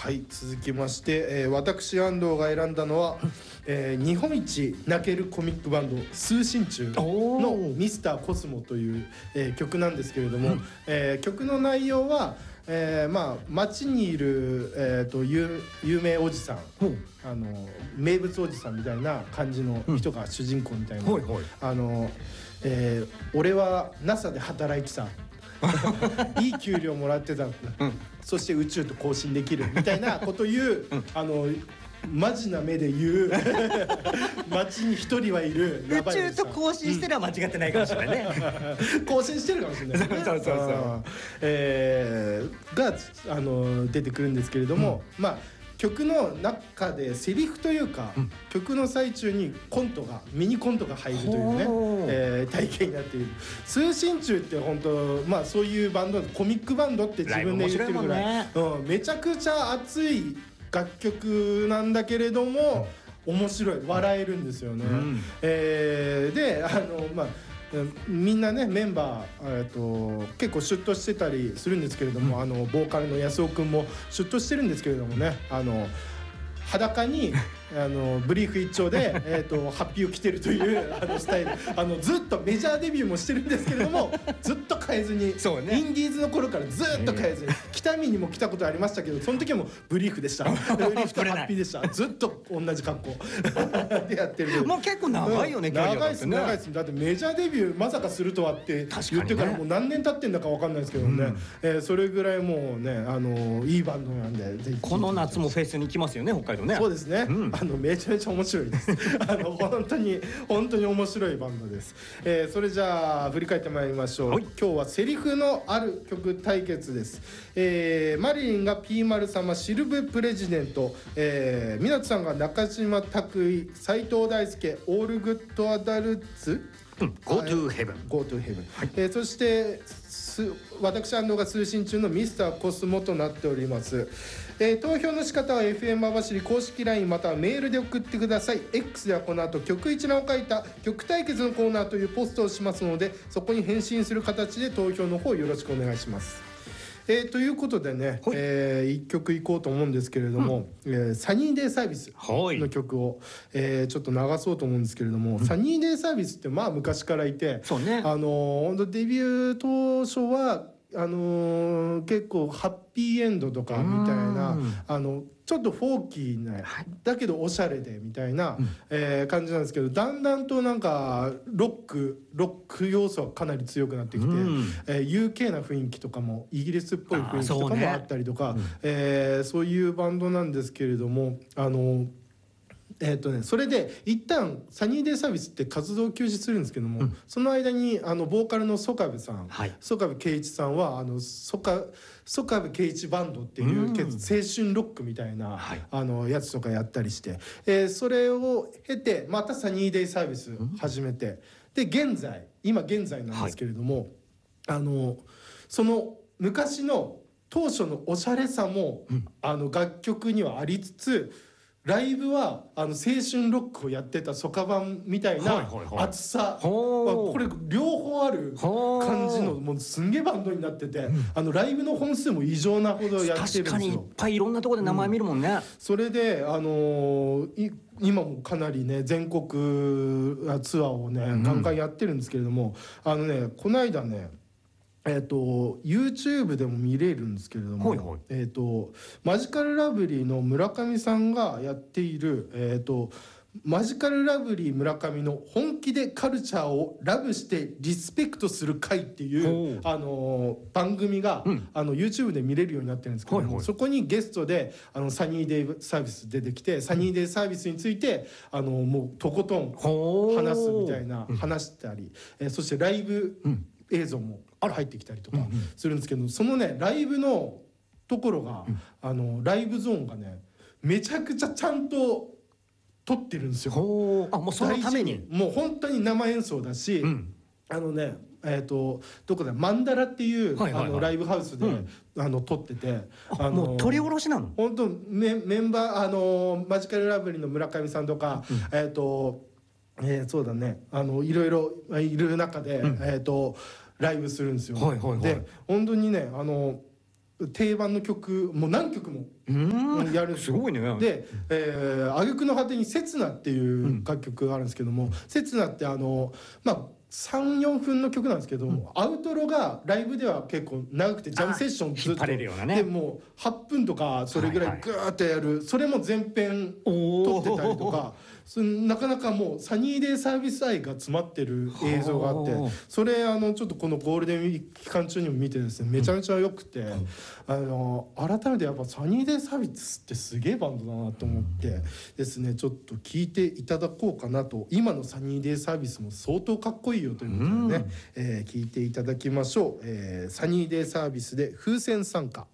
はい、続きまして、私安藤が選んだのは、日本一泣けるコミックバンド通信中のミスターコスモという、曲なんですけれども、曲の内容は、街にいる、有名おじさん、名物おじさんみたいな感じの人が主人公みたいな、俺は NASA で働いてたいい給料もらってた、そして宇宙と交信できるみたいなこと言う、マジな目で言う街に一人はいる宇宙と交信してるは間違ってないかもしれないね交信してるかもしれないですねそうが出てくるんですけれども、曲の中でセリフというか、曲の最中にミニコントが入るというね、体験になっている。通信中って本当、そういうバンド、コミックバンドって自分で言ってるぐらい、めちゃくちゃ熱い楽曲なんだけれども、面白い、笑えるんですよね。でみんなね、メンバー、結構シュッとしてたりするんですけれども、ボーカルの安尾くんもシュッとしてるんですけれどもね、裸にブリーフ一丁で、ハッピーを着てるというスタイル、ずっとメジャーデビューもしてるんですけれどもずっと変えずに、インディーズの頃からずっと変えずに、北見にも来たことありましたけど、その時はもうブリーフでしたブリーフとハッピーでした。ずっと同じ格好でやってる。 もう結構長いよね、 長いですね。だってメジャーデビューまさかするとはって言ってからもう何年経ってんだか分かんないですけどね、それぐらいもうね、いいバンドなんで、ぜひこの夏もフェスに来ますよね、北海道ね。 そうですね、めちゃめちゃ面白いです本当に面白いバンドです。それじゃあ振り返ってまいりましょう。今日はセリフのある曲対決です。マリリンがピーマル様シルブプレジデント、湊さんが中島拓井、斉藤大輔オールグッドアダルツ、 Go to Heaven、 そして私安藤が通信中のミスターコスモとなっております。投票の仕方は FM 網走公式 LINE またはメールで送ってください。 X ではこの後曲一覧を書いた曲対決のコーナーというポストをしますので、そこに返信する形で投票の方よろしくお願いします。ということでね、1曲いこうと思うんですけれども、サニーデイサービスの曲を、ちょっと流そうと思うんですけれども、サニーデイサービスって昔からいて、本当デビュー当初は結構ハッピーエンドとかみたいな、ちょっとフォーキーな、だけどおしゃれでみたいな、感じなんですけど、だんだんとなんかロック要素がかなり強くなってきて、UK な雰囲気とかもイギリスっぽい雰囲気とかもあったりとか、そういうバンドなんですけれども、それで一旦サニーデイサービスって活動休止するんですけども、その間にボーカルの曽我部さん、曽我部圭一さんは曽我部圭一バンドっていう青春ロックみたいな、やつとかやったりして、それを経てまたサニーデイサービス始めて、で今現在なんですけれども、その昔の当初のおしゃれさも、楽曲にはありつつ、ライブは青春ロックをやってたソカバンみたいな熱さ、これ両方ある感じの、もうすんげえバンドになってて、ライブの本数も異常なほどやってるんですよ。 確かにいっぱいいろんなところで名前見るもんね。 それで今もかなりね全国ツアーをねガンガンやってるんですけれども、この間ねYouTube でも見れるんですけれども、マジカルラブリーの村上さんがやっている、マジカルラブリー村上の本気でカルチャーをラブしてリスペクトする会っていう番組が、YouTube で見れるようになってるんですけども、そこにゲストでサニーデイサービス出てきて、サニーデイサービスについてもうとことん話すみたいな、話したり、そしてライブ映像も入ってきたりとかするんですけど、そのねライブのところが、ライブゾーンがねめちゃくちゃちゃんと撮ってるんですよ。 もうそのためにもう本当に生演奏だし、どこだマンダラっていうライブハウスで撮ってて、 もう撮り下ろしなの。 本当メンバーマジカルラブリーの村上さんとか、そうだね、いろいろいる中で、ライブするんですよ。で本当にね定番の曲もう何曲もやるんですよ。 すごいね。 で挙句の果てに「刹那」っていう楽曲があるんですけども、刹那って3、4分の曲なんですけど、アウトロがライブでは結構長くてジャムセッションずっと引っ張れるようなね。 でもう8分とかそれぐらいグーッとやる、それも全編撮ってたりとか、なかなかもうサニーデイサービス愛が詰まってる映像があって、それちょっとこのゴールデンウィーク期間中にも見てですね、めちゃめちゃ良くて、改めてやっぱサニーデイサービスってすげえバンドだなと思ってですね、ちょっと聞いていただこうかなと。今のサニーデイサービスも相当かっこいいよということでね、聞いていただきましょう。サニーデイサービスで風船参加。